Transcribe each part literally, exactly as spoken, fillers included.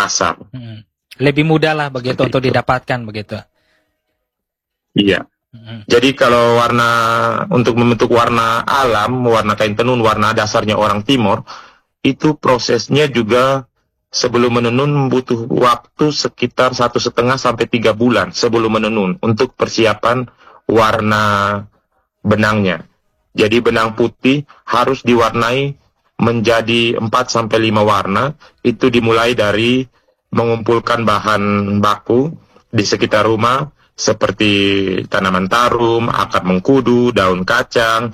dasar. Hmm. Lebih mudah lah begitu Seperti untuk itu. didapatkan begitu. Iya. Hmm. Jadi kalau warna untuk membentuk warna alam, warna kain tenun, warna dasarnya orang Timor, itu prosesnya juga sebelum menenun butuh waktu sekitar satu setengah sampai tiga bulan sebelum menenun untuk persiapan warna benangnya. Jadi benang putih harus diwarnai menjadi empat sampai lima warna. Itu dimulai dari mengumpulkan bahan baku di sekitar rumah seperti tanaman tarum, akar mengkudu, daun kacang,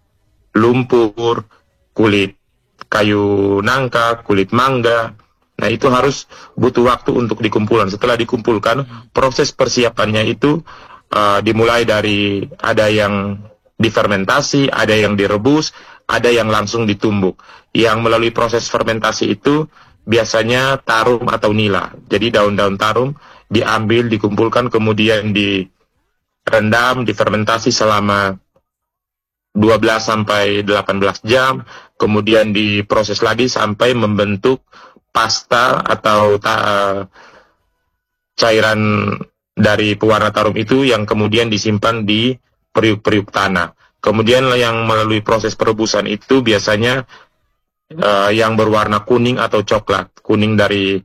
lumpur, kulit kayu nangka, kulit mangga. Nah, itu harus butuh waktu untuk dikumpulkan. Setelah dikumpulkan, proses persiapannya itu uh, dimulai dari ada yang difermentasi, ada yang direbus, ada yang langsung ditumbuk. Yang melalui proses fermentasi itu biasanya tarum atau nila. Jadi daun-daun tarum diambil, dikumpulkan, kemudian direndam, difermentasi selama dua belas sampai delapan belas jam, kemudian diproses lagi sampai membentuk pasta atau ta- cairan dari pewarna tarum itu yang kemudian disimpan di periuk-periuk tanah. Kemudian yang melalui proses perebusan itu biasanya uh, yang berwarna kuning atau coklat, kuning dari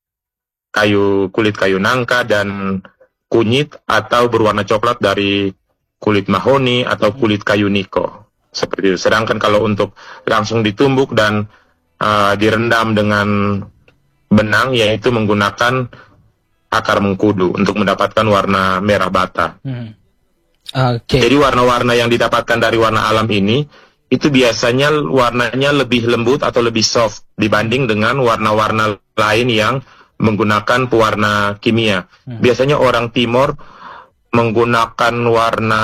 kayu kulit kayu nangka dan kunyit, atau berwarna coklat dari kulit mahoni atau kulit kayu niko, seperti itu. Sedangkan kalau untuk langsung ditumbuk dan uh, direndam dengan benang, yaitu menggunakan akar mengkudu untuk mendapatkan warna merah bata. Hmm. Oke. Jadi warna-warna yang didapatkan dari warna alam ini itu biasanya warnanya lebih lembut atau lebih soft dibanding dengan warna-warna lain yang menggunakan pewarna kimia. Hmm. Biasanya orang Timor menggunakan warna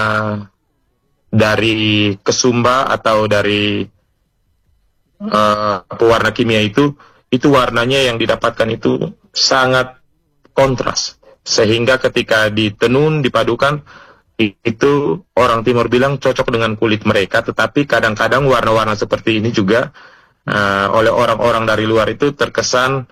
dari kesumba atau dari uh, pewarna kimia itu, itu warnanya yang didapatkan itu sangat kontras. Sehingga ketika ditenun, dipadukan, itu orang Timor bilang cocok dengan kulit mereka, tetapi kadang-kadang warna-warna seperti ini juga uh, oleh orang-orang dari luar itu terkesan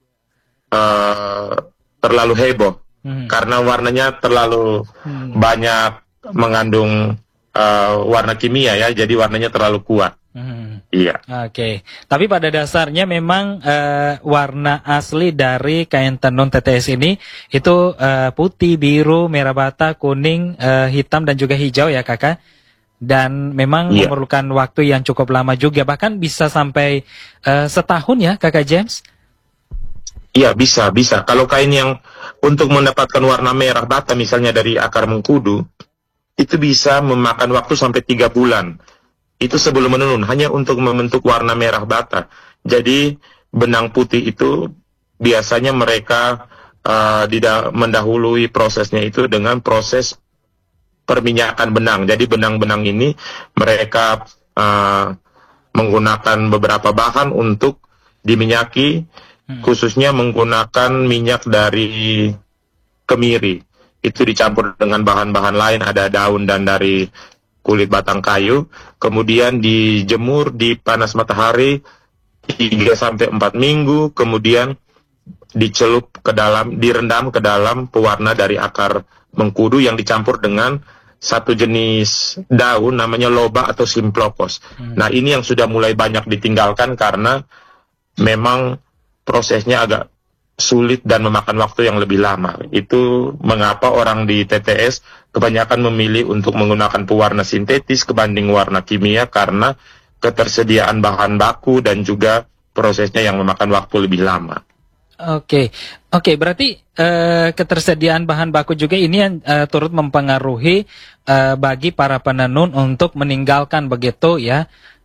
uh, terlalu heboh. Hmm. Karena warnanya terlalu hmm. banyak mengandung uh, warna kimia ya, jadi warnanya terlalu kuat. Hmm. Iya. Oke. Okay. Tapi pada dasarnya memang uh, warna asli dari kain tenun T T S ini itu uh, putih, biru, merah bata, kuning, uh, hitam dan juga hijau ya kakak. Dan memang iya. memerlukan waktu yang cukup lama juga, bahkan bisa sampai uh, setahun ya kakak James. Iya, bisa, bisa. Kalau kain yang untuk mendapatkan warna merah bata misalnya dari akar mengkudu, itu bisa memakan waktu sampai tiga bulan. Itu sebelum menenun, hanya untuk membentuk warna merah bata. Jadi benang putih itu biasanya mereka uh, dida- mendahului prosesnya itu dengan proses perminyakan benang. Jadi benang-benang ini mereka uh, menggunakan beberapa bahan untuk diminyaki, hmm. khususnya menggunakan minyak dari kemiri. Itu dicampur dengan bahan-bahan lain, ada daun dan dari kulit batang kayu, kemudian dijemur di panas matahari tiga sampai empat minggu, kemudian dicelup ke dalam, direndam ke dalam pewarna dari akar mengkudu yang dicampur dengan satu jenis daun namanya loba atau simplokos. Hmm. Nah, ini yang sudah mulai banyak ditinggalkan karena memang prosesnya agak sulit dan memakan waktu yang lebih lama. Itu mengapa orang di T T S kebanyakan memilih untuk menggunakan pewarna sintetis kebanding warna kimia, karena ketersediaan bahan baku dan juga prosesnya yang memakan waktu lebih lama. Oke, oke, berarti uh, ketersediaan bahan baku juga ini yang uh, turut mempengaruhi uh, bagi para penenun untuk meninggalkan begitu ya?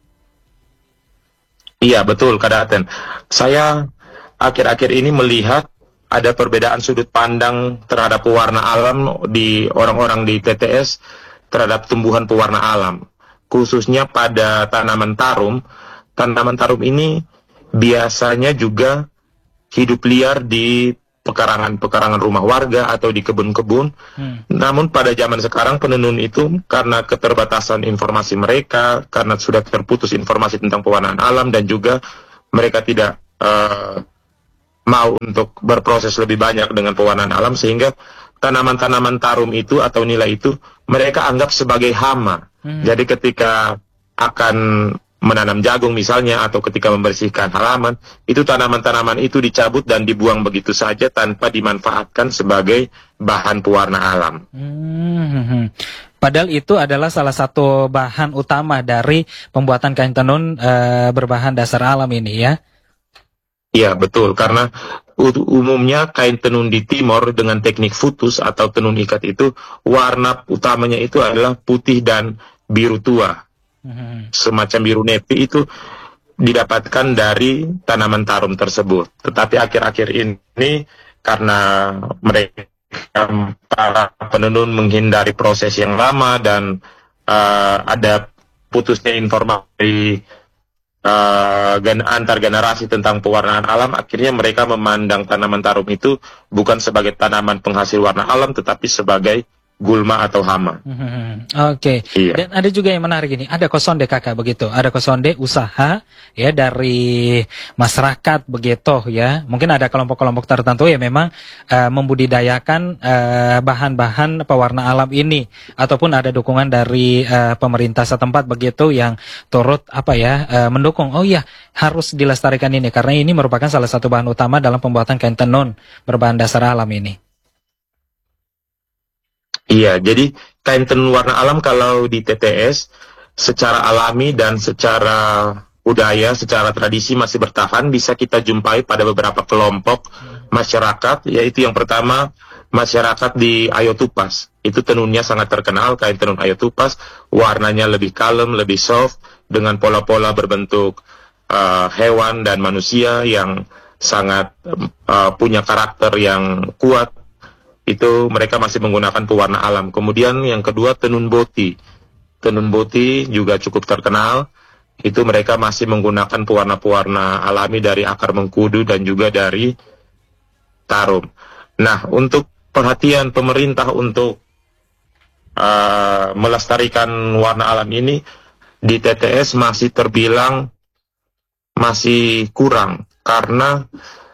Iya, betul, Kak Daten. Saya akhir-akhir ini melihat ada perbedaan sudut pandang terhadap pewarna alam di orang-orang di T T S terhadap tumbuhan pewarna alam. Khususnya pada tanaman tarum. Tanaman tarum ini biasanya juga hidup liar di pekarangan-pekarangan rumah warga atau di kebun-kebun. Hmm. Namun pada zaman sekarang penenun itu karena keterbatasan informasi mereka, karena sudah terputus informasi tentang pewarnaan alam dan juga mereka tidak uh, mau untuk berproses lebih banyak dengan pewarnaan alam, sehingga tanaman-tanaman tarum itu atau nila itu mereka anggap sebagai hama. Hmm. Jadi ketika akan menanam jagung misalnya, atau ketika membersihkan halaman, itu tanaman-tanaman itu dicabut dan dibuang begitu saja tanpa dimanfaatkan sebagai bahan pewarna alam. Hmm. Padahal itu adalah salah satu bahan utama dari pembuatan kain tenun e, berbahan dasar alam ini ya? Iya betul, karena umumnya kain tenun di Timor dengan teknik futus atau tenun ikat itu warna utamanya itu adalah putih dan biru tua. Semacam biru nepi itu didapatkan dari tanaman tarum tersebut. Tetapi akhir-akhir ini karena mereka para penenun menghindari proses yang lama dan uh, ada putusnya informasi uh, gen antar generasi tentang pewarnaan alam, akhirnya mereka memandang tanaman tarum itu bukan sebagai tanaman penghasil warna alam, tetapi sebagai gulma atau hama. Hmm, Oke. Okay. Iya. Dan ada juga yang menarik ini, ada kosonde kakak begitu, ada kosonde usaha ya dari masyarakat begitu ya. Mungkin ada kelompok-kelompok tertentu yang memang uh, membudidayakan uh, bahan-bahan pewarna alam ini, ataupun ada dukungan dari uh, pemerintah setempat begitu yang turut apa ya uh, mendukung. Oh iya, harus dilestarikan ini karena ini merupakan salah satu bahan utama dalam pembuatan kain tenun berbahan dasar alam ini. Iya, jadi kain tenun warna alam kalau di T T S secara alami dan secara budaya, secara tradisi masih bertahan, bisa kita jumpai pada beberapa kelompok masyarakat, yaitu yang pertama masyarakat di Ayo Tupas. Itu tenunnya sangat terkenal, kain tenun Ayo Tupas, warnanya lebih kalem, lebih soft, dengan pola-pola berbentuk uh, hewan dan manusia yang sangat uh, punya karakter yang kuat. Itu mereka masih menggunakan pewarna alam. Kemudian yang kedua tenun boti. Tenun boti juga cukup terkenal. Itu mereka masih menggunakan pewarna-pewarna alami dari akar mengkudu dan juga dari tarum. Nah, untuk perhatian pemerintah untuk uh, melestarikan warna alam ini di T T S masih terbilang masih kurang, karena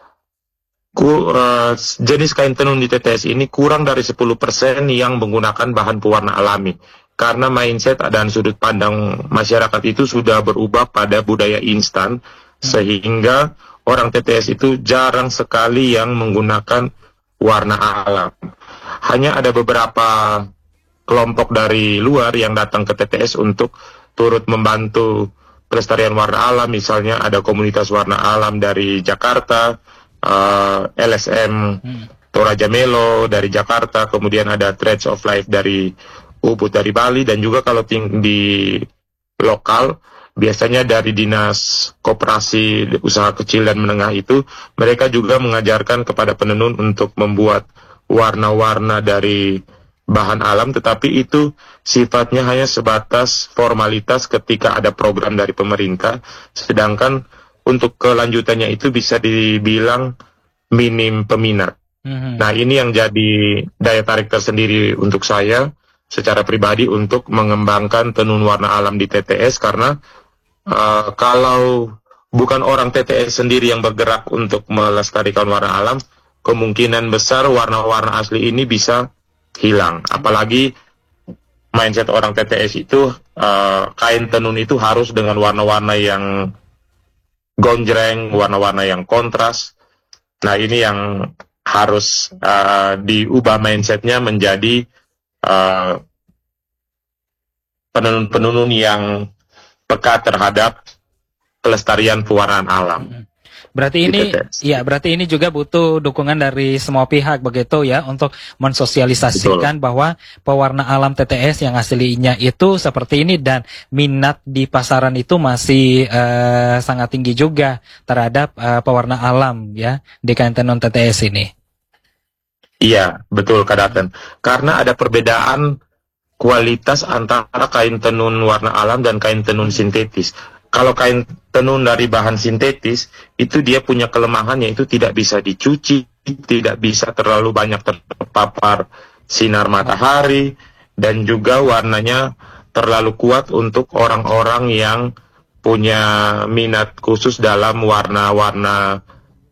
Ku, uh, jenis kain tenun di T T S ini kurang dari sepuluh persen yang menggunakan bahan pewarna alami. Karena mindset dan sudut pandang masyarakat itu sudah berubah pada budaya instan, sehingga orang T T S itu jarang sekali yang menggunakan warna alam. Hanya ada beberapa kelompok dari luar yang datang ke T T S untuk turut membantu pelestarian warna alam. Misalnya ada komunitas warna alam dari Jakarta, Uh, L S M hmm. Toraja Melo dari Jakarta, kemudian ada Threads of Life dari Ubud dari Bali, dan juga kalau ting di lokal biasanya dari Dinas Koperasi Usaha Kecil dan Menengah itu mereka juga mengajarkan kepada penenun untuk membuat warna-warna dari bahan alam, tetapi itu sifatnya hanya sebatas formalitas ketika ada program dari pemerintah, sedangkan untuk kelanjutannya itu bisa dibilang minim peminat. Mm-hmm. Nah, ini yang jadi daya tarik tersendiri untuk saya secara pribadi untuk mengembangkan tenun warna alam di T T S, karena uh, kalau bukan orang T T S sendiri yang bergerak untuk melestarikan warna alam, kemungkinan besar warna-warna asli ini bisa hilang. Apalagi mindset orang T T S itu uh, kain tenun itu harus dengan warna-warna yang gonjreng, warna-warna yang kontras. Nah, ini yang harus uh, diubah mindsetnya menjadi uh, penenun-penenun yang peka terhadap pelestarian pewarnaan alam. Berarti ini, ya berarti ini juga butuh dukungan dari semua pihak begitu ya, untuk mensosialisasikan Betul. bahwa pewarna alam T T S yang aslinya itu seperti ini, dan minat di pasaran itu masih uh, sangat tinggi juga terhadap uh, pewarna alam ya di kain tenun T T S ini. Iya, betul Kak Daten. Karena ada perbedaan kualitas antara kain tenun warna alam dan kain tenun sintetis. Kalau kain tenun dari bahan sintetis, itu dia punya kelemahan, yaitu tidak bisa dicuci, tidak bisa terlalu banyak terpapar sinar matahari, dan juga warnanya terlalu kuat untuk orang-orang yang punya minat khusus dalam warna-warna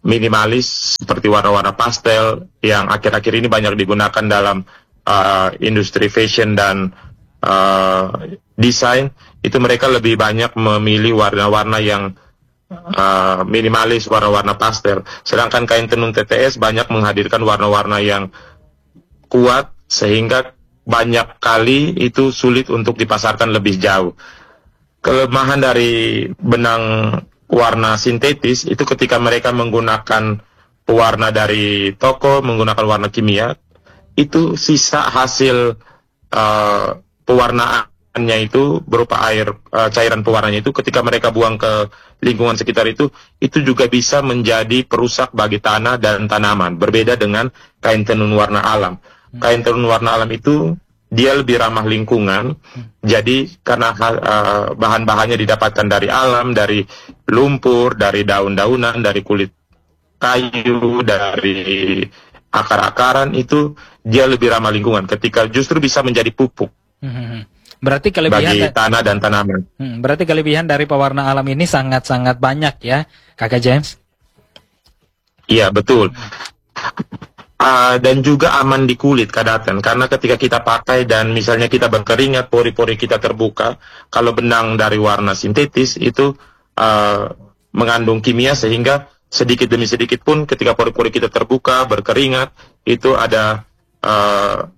minimalis seperti warna-warna pastel yang akhir-akhir ini banyak digunakan dalam uh, industri fashion dan uh, desain. Itu mereka lebih banyak memilih warna-warna yang uh, minimalis, warna-warna pastel. Sedangkan kain tenun T T S banyak menghadirkan warna-warna yang kuat sehingga banyak kali itu sulit untuk dipasarkan lebih jauh. Kelemahan dari benang warna sintetis itu ketika mereka menggunakan warna dari toko, menggunakan warna kimia, itu sisa hasil uh, pewarnaannya itu berupa air, uh, cairan pewarnanya itu ketika mereka buang ke lingkungan sekitar itu, itu juga bisa menjadi perusak bagi tanah dan tanaman. Berbeda dengan kain tenun warna alam. Kain tenun warna alam itu dia lebih ramah lingkungan, jadi karena uh, bahan-bahannya didapatkan dari alam, dari lumpur, dari daun-daunan, dari kulit kayu, dari akar-akaran, itu dia lebih ramah lingkungan ketika justru bisa menjadi pupuk berarti kelebihan bagi tanah dan tanaman. Hmm, berarti kelebihan dari pewarna alam ini sangat-sangat banyak ya, Kakak James? Iya, betul. Uh, dan juga aman di kulit kadatan, karena ketika kita pakai dan misalnya kita berkeringat, pori-pori kita terbuka. Kalau benang dari warna sintetis itu uh, mengandung kimia sehingga sedikit demi sedikit pun ketika pori-pori kita terbuka, berkeringat, itu ada uh,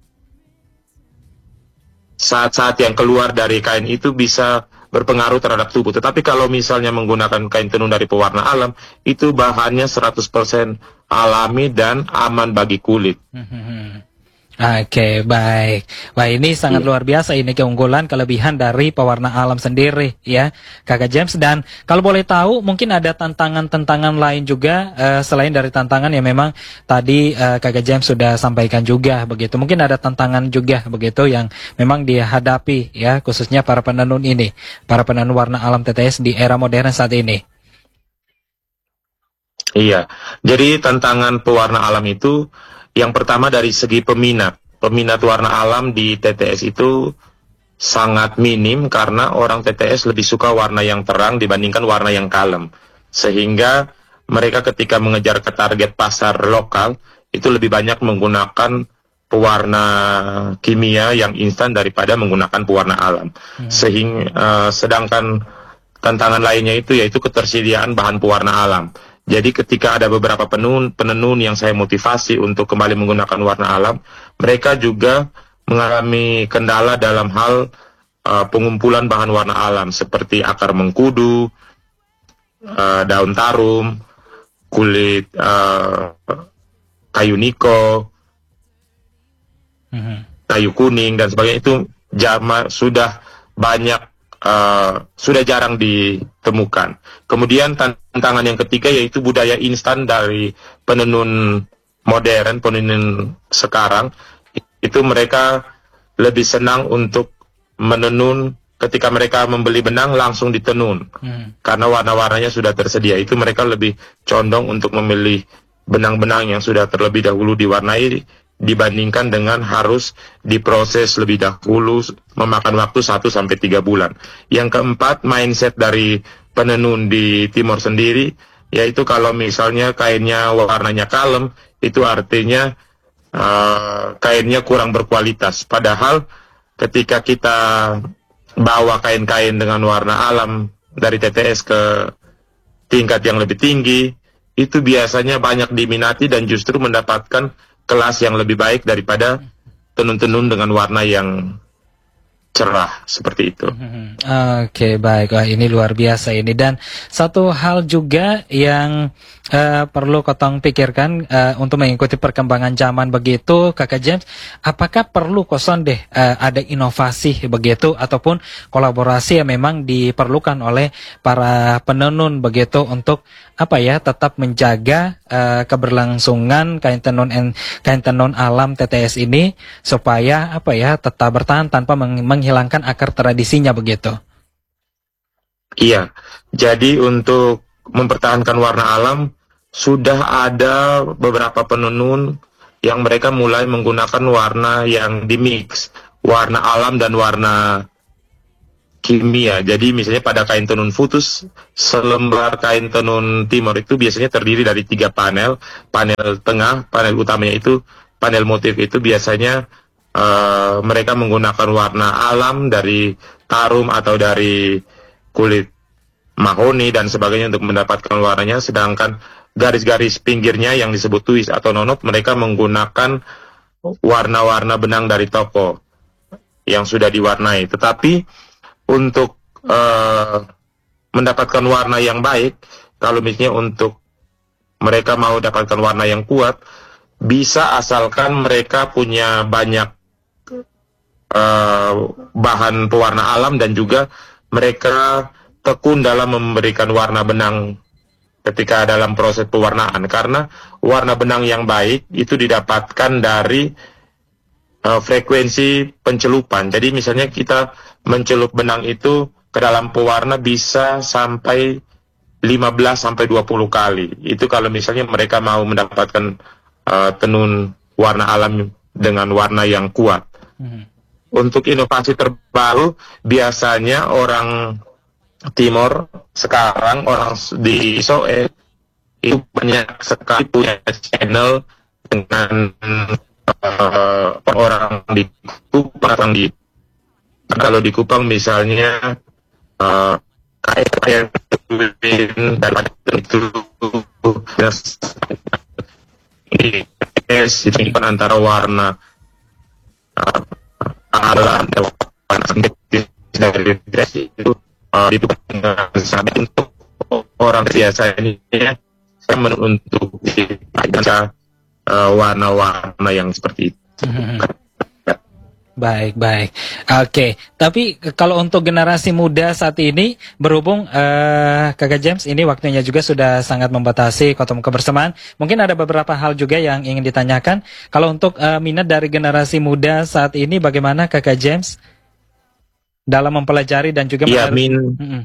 saat-saat yang keluar dari kain itu bisa berpengaruh terhadap tubuh. Tetapi kalau misalnya menggunakan kain tenun dari pewarna alam, itu bahannya seratus persen alami dan aman bagi kulit. Oke, baik. Wah, ini sangat luar biasa, ini keunggulan, kelebihan dari pewarna alam sendiri ya, Kakak James. Dan kalau boleh tahu, mungkin ada tantangan-tantangan lain juga uh, selain dari tantangan yang memang tadi uh, Kakak James sudah sampaikan juga begitu. Mungkin ada tantangan juga begitu yang memang dihadapi ya, khususnya para penenun ini, para penenun warna alam T T S di era modern saat ini. Iya, jadi tantangan pewarna alam itu yang pertama dari segi peminat. Peminat warna alam di T T S itu sangat minim karena orang T T S lebih suka warna yang terang dibandingkan warna yang kalem. Sehingga mereka ketika mengejar ke target pasar lokal itu lebih banyak menggunakan pewarna kimia yang instan daripada menggunakan pewarna alam. Hmm. Sehingga uh, sedangkan tantangan lainnya itu yaitu ketersediaan bahan pewarna alam. Jadi ketika ada beberapa penenun, penenun yang saya motivasi untuk kembali menggunakan warna alam, mereka juga mengalami kendala dalam hal uh, pengumpulan bahan warna alam seperti akar mengkudu, uh, daun tarum, kulit uh, kayu niko, mm-hmm. kayu kuning dan sebagainya, itu jama sudah banyak. Uh, sudah jarang ditemukan. Kemudian tantangan yang ketiga yaitu budaya instan dari penenun modern, penenun sekarang. Itu mereka lebih senang untuk menenun ketika mereka membeli benang langsung ditenun. Hmm. Karena warna-warnanya sudah tersedia. Itu mereka lebih condong untuk memilih benang-benang yang sudah terlebih dahulu diwarnai dibandingkan dengan harus diproses lebih dahulu, memakan waktu satu sampai tiga bulan. Yang keempat, mindset dari penenun di Timor sendiri, yaitu kalau misalnya kainnya warnanya kalem, itu artinya uh, kainnya kurang berkualitas. Padahal ketika kita bawa kain-kain dengan warna alam dari T T S ke tingkat yang lebih tinggi, itu biasanya banyak diminati dan justru mendapatkan kelas yang lebih baik daripada tenun-tenun dengan warna yang cerah seperti itu. Oke, okay, baik. Wah, ini luar biasa ini. Dan satu hal juga yang uh, perlu Kotong pikirkan uh, untuk mengikuti perkembangan zaman begitu, Kakak James, apakah perlu koson deh uh, ada inovasi begitu ataupun kolaborasi yang memang diperlukan oleh para penenun begitu untuk apa ya, tetap menjaga uh, keberlangsungan kain tenun en, kain tenun alam T T S ini supaya apa ya, tetap bertahan tanpa meng, menghilangkan akar tradisinya begitu. Iya. Jadi untuk mempertahankan warna alam sudah ada beberapa penenun yang mereka mulai menggunakan warna yang dimix, warna alam dan warna kimia. Jadi misalnya pada kain tenun futus, selembar kain tenun timur itu biasanya terdiri dari tiga panel. Panel tengah, panel utamanya itu, panel motif itu biasanya uh, mereka menggunakan warna alam dari tarum atau dari kulit mahoni dan sebagainya untuk mendapatkan warnanya. Sedangkan garis-garis pinggirnya yang disebut twist atau nonot, mereka menggunakan warna-warna benang dari toko yang sudah diwarnai. Tetapi untuk uh, mendapatkan warna yang baik, kalau misalnya untuk mereka mau dapatkan warna yang kuat, bisa asalkan mereka punya banyak uh, bahan pewarna alam dan juga mereka tekun dalam memberikan warna benang ketika dalam proses pewarnaan. Karena warna benang yang baik itu didapatkan dari uh, frekuensi pencelupan. Jadi misalnya kita mencelup benang itu ke dalam pewarna bisa sampai lima belas sampai dua puluh kali. Itu kalau misalnya mereka mau mendapatkan uh, tenun warna alam dengan warna yang kuat. Hmm. Untuk inovasi terbaru, biasanya orang Timor sekarang, orang di Soe itu banyak sekali punya channel dengan uh, orang di Kupang, orang di kalau di Kupang misalnya uh, kayak dan itu itu antara warna uh, alam dan warna dari dress itu uh, itu untuk orang biasa ini ya, untuk baca uh, warna-warna yang seperti itu. Baik, baik. Oke, tapi kalau untuk generasi muda saat ini, berhubung uh, Kakak James, ini waktunya juga sudah sangat membatasi Ketemu Kebersamaan. Mungkin ada beberapa hal juga yang ingin ditanyakan. Kalau untuk uh, minat dari generasi muda saat ini, bagaimana Kakak James dalam mempelajari dan juga ya, min mm-hmm.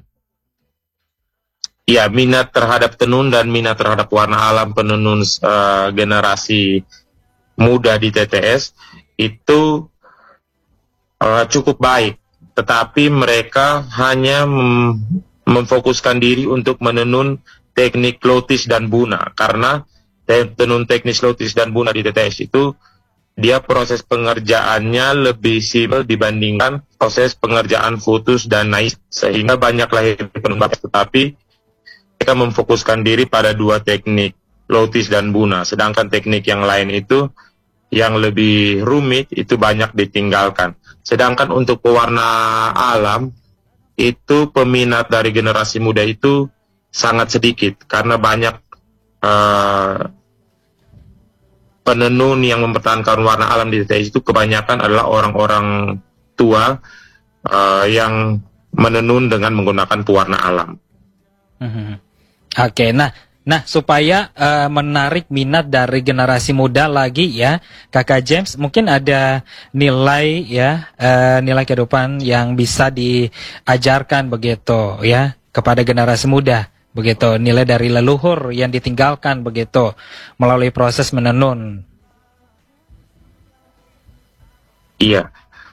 ya minat terhadap tenun dan minat terhadap warna alam penenun uh, generasi muda di T T S itu Uh, cukup baik, tetapi mereka hanya mem memfokuskan diri untuk menenun teknik lotis dan buna, karena tenun teknis lotis dan buna di T T S itu dia proses pengerjaannya lebih simpel dibandingkan proses pengerjaan futus dan nais, sehingga banyak lahir penenun batik, tetapi mereka memfokuskan diri pada dua teknik lotis dan buna, sedangkan teknik yang lain itu yang lebih rumit itu banyak ditinggalkan. Sedangkan untuk pewarna alam, itu peminat dari generasi muda itu sangat sedikit, karena banyak uh, penenun yang mempertahankan warna alam di T T S itu kebanyakan adalah orang-orang tua uh, yang menenun dengan menggunakan pewarna alam. Hmm. Oke, okay, nah Nah, supaya uh, menarik minat dari generasi muda lagi ya, Kakak James, mungkin ada nilai ya, uh, nilai kehidupan yang bisa diajarkan begitu ya kepada generasi muda, begitu, nilai dari leluhur yang ditinggalkan begitu melalui proses menenun. Iya.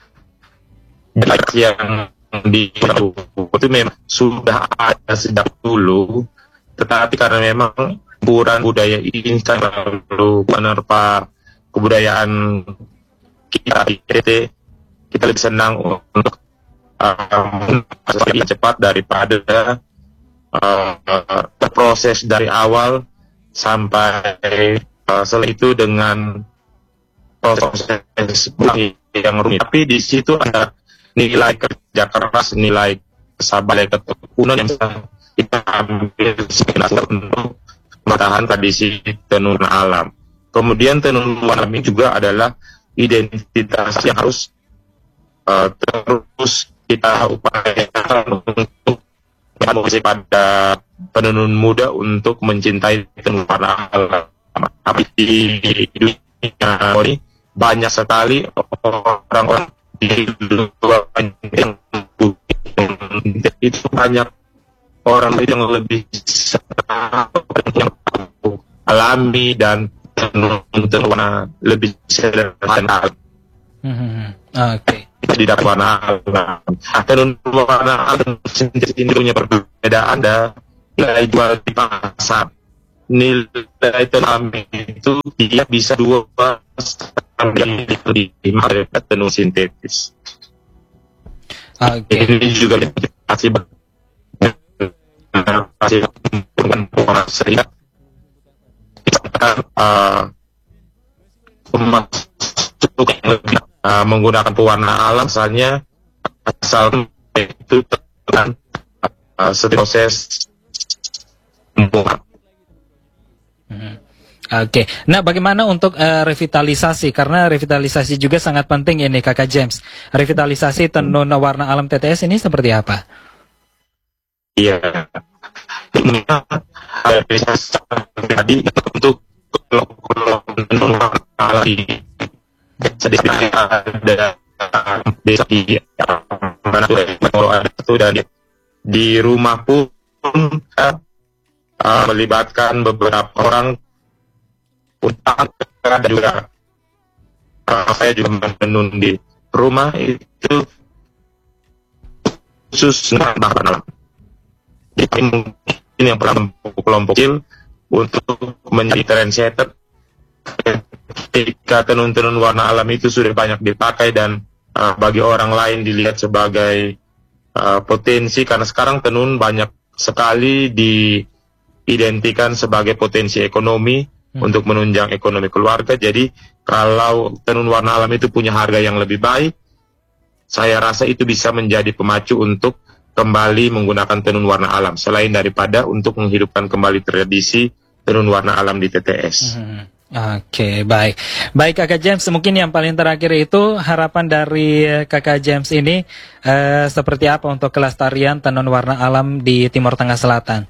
Yang di itu memang sudah ada sejak dulu. Tetapi karena memang buran budaya ini kan lalu menerpa kebudayaan kita di T T, kita lebih senang untuk um, lebih cepat daripada uh, proses dari awal sampai uh, setelah itu dengan proses yang rumit. Tapi di situ ada nilai kerja keras, nilai kesabaran, ketekunan yang kita ambil sekitar untuk bertahan tradisi tenun alam. Kemudian tenun alam ini juga adalah identitas yang harus uh, terus kita upayakan untuk memotivasi pada penenun muda untuk mencintai tenun warna alam. Tapi di dunia ini banyak sekali orang-orang di luar yang itu banyak orang yang lebih yang alami dan tenun warna lebih sederhana. Hmm, Oke, okay. tidak warna alam. Nah, tenun warna alam sendiri punya perbedaan, ada nilai jual di pasar. Nilai tenun itu dia bisa dua sampai lebih mahal daripada tenun sintetis. Oke. Ini juga masih masih orang serikat uh, masuk yang lebih uh, menggunakan pewarna alam, misalnya asal itu dengan uh, proses pembuangan. Hmm. Oke, nah bagaimana untuk uh, revitalisasi? Karena revitalisasi juga sangat penting ini, Kakak James. Revitalisasi tenun warna alam T T S ini seperti apa? Iya, ini revitalisasi tadi untuk tenun warna alam di sedikitnya ada desa di mana tuh ada itu, dan di rumah pun uh, uh, melibatkan beberapa orang. Utang dan juga uh, saya juga menenun di rumah itu khusus bahan alam. Jadi mungkin yang pernah kelompok kecil untuk menjadi trendsetter ketika tenun-tenun warna alam itu sudah banyak dipakai dan uh, bagi orang lain dilihat sebagai uh, potensi, karena sekarang tenun banyak sekali diidentikan sebagai potensi ekonomi untuk menunjang ekonomi keluarga. Jadi kalau tenun warna alam itu punya harga yang lebih baik, saya rasa itu bisa menjadi pemacu untuk kembali menggunakan tenun warna alam, selain daripada untuk menghidupkan kembali tradisi tenun warna alam di T T S. Hmm. Oke, okay, baik. Baik Kakak James, mungkin yang paling terakhir itu harapan dari Kakak James ini eh, seperti apa untuk kelestarian tenun warna alam di Timur Tengah Selatan?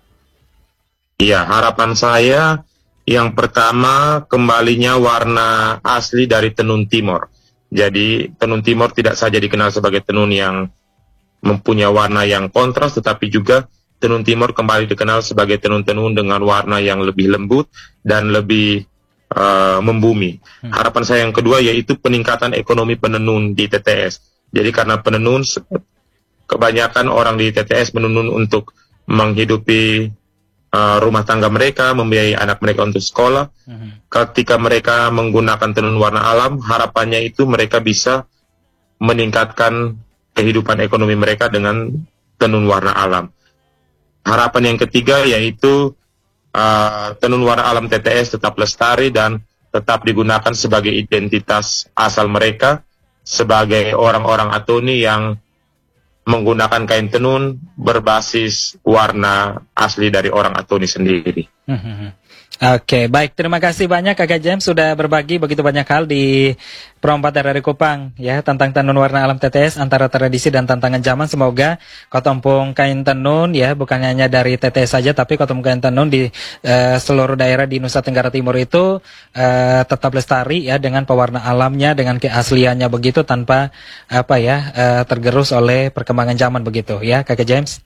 Iya, harapan saya yang pertama, kembalinya warna asli dari tenun Timor. Jadi tenun Timor tidak saja dikenal sebagai tenun yang mempunyai warna yang kontras, tetapi juga tenun Timor kembali dikenal sebagai tenun-tenun dengan warna yang lebih lembut dan lebih uh, membumi. Hmm. Harapan saya yang kedua yaitu peningkatan ekonomi penenun di T T S. Jadi karena penenun, kebanyakan orang di T T S menenun untuk menghidupi Uh, rumah tangga mereka, membiayai anak mereka untuk sekolah. Mm-hmm. Ketika mereka menggunakan tenun warna alam, harapannya itu mereka bisa meningkatkan kehidupan ekonomi mereka dengan tenun warna alam. Harapan yang ketiga yaitu uh, tenun warna alam T T S tetap lestari dan tetap digunakan sebagai identitas asal mereka, sebagai orang-orang Atoni yang menggunakan kain tenun berbasis warna asli dari orang Atoni sendiri. Oke, baik. Terima kasih banyak Kakak James sudah berbagi begitu banyak hal di Pro empat R R I Kupang ya tentang tenun warna alam T T S, antara tradisi dan tantangan zaman. Semoga Kotompong kain tenun ya bukan hanya dari T T S saja, tapi Kotompong kain tenun di uh, seluruh daerah di Nusa Tenggara Timur itu uh, tetap lestari ya dengan pewarna alamnya, dengan keasliannya begitu, tanpa apa ya uh, tergerus oleh perkembangan zaman begitu ya Kakak James.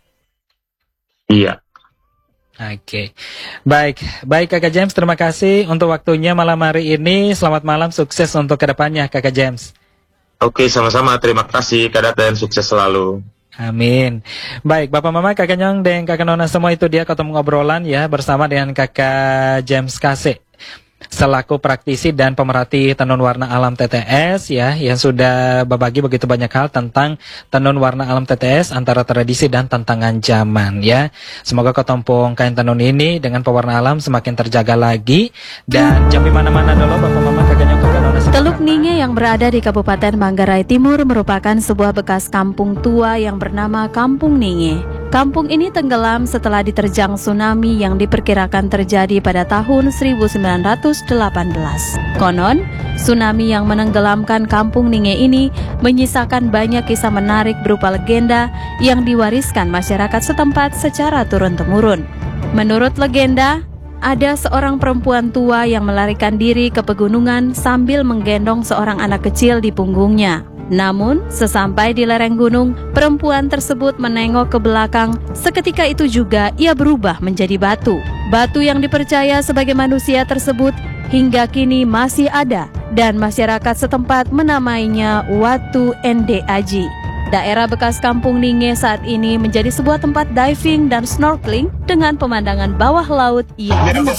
Iya. Oke, baik, baik Kakak James, terima kasih untuk waktunya malam hari ini. Selamat malam, sukses untuk kedepannya Kakak James. Oke, sama-sama, terima kasih Kak, dan sukses selalu. Amin. Baik, Bapak Mama, Kakak Nyong, dan Kakak Nona semua, itu dia ketemu ngobrolan ya bersama dengan Kakak James Kase, selaku praktisi dan pemerhati tenun warna alam T T S ya, yang sudah berbagi begitu banyak hal tentang tenun warna alam T T S, antara tradisi dan tantangan zaman ya. Semoga Kotompong kain tenun ini dengan pewarna alam semakin terjaga lagi, dan jam di mana-mana dulu Bapak Mama, Kakak Nyong, Kakak Nona. Teluk Ninge yang berada di Kabupaten Manggarai Timur merupakan sebuah bekas kampung tua yang bernama Kampung Ninge. Kampung ini tenggelam setelah diterjang tsunami yang diperkirakan terjadi pada tahun seribu sembilan ratus delapan belas. Konon, tsunami yang menenggelamkan Kampung Ninge ini menyisakan banyak kisah menarik berupa legenda yang diwariskan masyarakat setempat secara turun-temurun. Menurut legenda, ada seorang perempuan tua yang melarikan diri ke pegunungan sambil menggendong seorang anak kecil di punggungnya. Namun, sesampai di lereng gunung, perempuan tersebut menengok ke belakang. Seketika itu juga ia berubah menjadi batu. Batu yang dipercaya sebagai manusia tersebut hingga kini masih ada dan masyarakat setempat menamainya Watu Ende Aji. Daerah bekas Kampung Ninge saat ini menjadi sebuah tempat diving dan snorkeling dengan pemandangan bawah laut yang indah.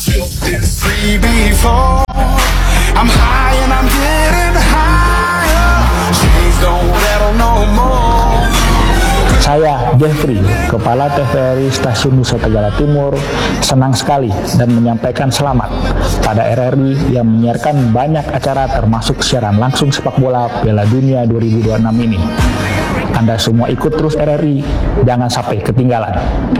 Saya Jeffrey, Kepala T V R I Stasiun Nusa Tenggara Timur, senang sekali dan menyampaikan selamat pada R R I yang menyiarkan banyak acara termasuk siaran langsung sepak bola Piala Dunia dua ribu dua puluh enam ini. Anda semua ikut terus R R I, jangan sampai ketinggalan.